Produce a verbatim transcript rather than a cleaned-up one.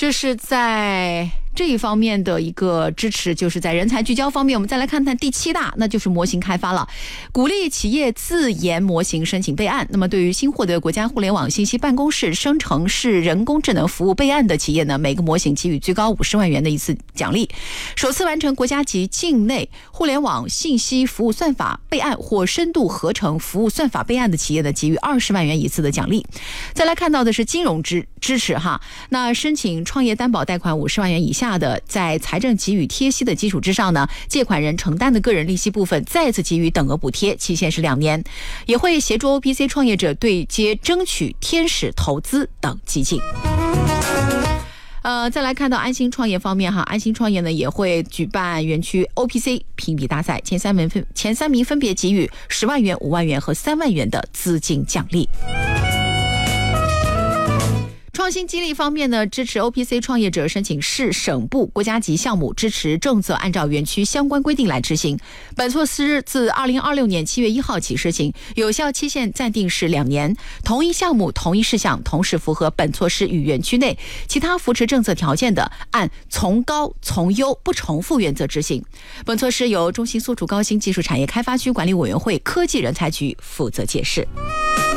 这是在这一方面的一个支持，就是在人才聚焦方面。我们再来看看第七大，那就是模型开发了，鼓励企业自研模型申请备案。那么对于新获得国家互联网信息办公室生成式人工智能服务备案的企业呢，每个模型给予最高五十万元的一次奖励。首次完成国家级境内互联网信息服务算法备案或深度合成服务算法备案的企业呢，给予二十万元一次的奖励。再来看到的是金融支支持哈，那申请创业担保贷款五十万元以下的，在财政给予贴息的基础之上呢，借款人承担的个人利息部分再次给予等额补贴，期限是两年，也会协助 O P C 创业者对接争取天使投资等基金。呃，再来看到安心创业方面哈，安心创业呢也会举办园区 O P C 评比大赛，前三名分前三名分别给予十万元、五万元和三万元的资金奖励。创新激励方面呢，支持 O P C 创业者申请市省部国家级项目支持政策，按照园区相关规定来执行。本措施自二零二六年七月一号起施行，有效期限暂定是两年。同一项目、同一事项同时符合本措施与园区内其他扶持政策条件的，按从高从优不重复原则执行。本措施由中新苏楚高新技术产业开发区管理委员会科技人才局负责解释。